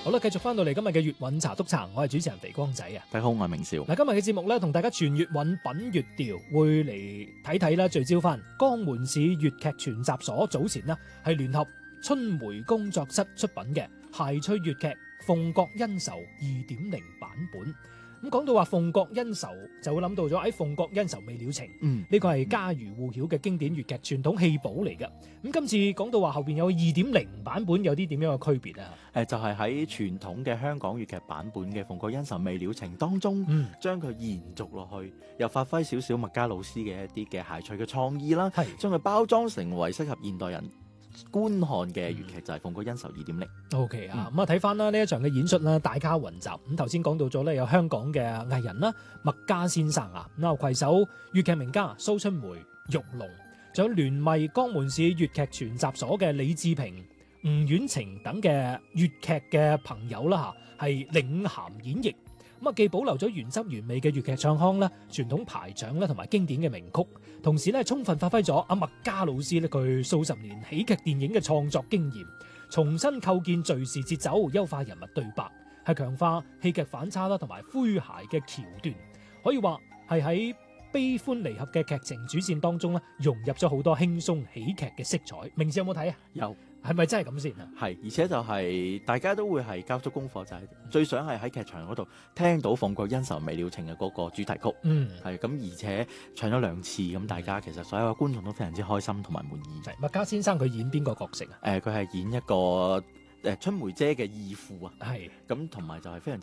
好啦，繼續翻到嚟今日嘅粵韻茶督茶，我係主持人肥光仔啊。 大家好，我係明少。 嗱，今日嘅節目咧，同大家傳粵韻品粵調，會嚟睇睇啦，聚焦翻江門市粵劇全集所早前呢係聯合春梅工作室出品嘅諧趣粵劇《鳳閣恩仇2.0》版本。咁講到話鳳閣恩仇，就會諗到咗喺鳳閣恩仇未了情，呢個係家喻戶曉嘅經典粵劇傳統戲寶嚟嘅。咁今次講到話後邊有2.0版本，有啲點樣嘅區別啊？ 就係喺傳統嘅香港粵劇版本嘅《鳳閣恩仇未了情》當中，將佢延續落去，又發揮少少麥嘉老師嘅一啲嘅諧趣嘅創意啦，將佢包裝成為適合現代人觀看嘅粵劇，就係《鳳閣恩仇2.0》。 OK 啊，咁啊睇翻啦呢一場嘅演出啦，大咖雲集。咁頭先講到咗咧，有香港嘅藝人啦，麥嘉先生啊，咁啊攜手粵劇名家蘇春梅、玉龍，仲有聯袂江門市粵劇全集所嘅李志平、吳婉晴等嘅粵劇嘅朋友啦嚇，係領銜演繹。咁啊，既保留咗原汁原味嘅粵劇唱腔啦、傳統排掌啦，同埋經典嘅名曲，同時咧充分發揮咗阿麥嘉老師咧佢數十年喜劇電影嘅創作經驗，重新構建敘事節奏，優化人物對白，係強化戲劇反差啦，同埋詼諧嘅橋段，可以話係喺悲歡離合嘅劇情主線當中咧，融入咗好多輕鬆喜劇嘅色彩。明智有冇睇啊？ 有。 係咪真係咁先啊？ 係，而且就係大家都會係交足功課，就係最想係喺劇場嗰度聽到《鳳閣恩仇未了情》嘅嗰個主題曲。係咁，而且唱咗2次，咁大家其實所有嘅觀眾都非常之開心同埋滿意。 麥嘉先生佢演邊個角色啊？ 佢係演一個春梅姐嘅義父啊。 係。 咁同埋就係非常之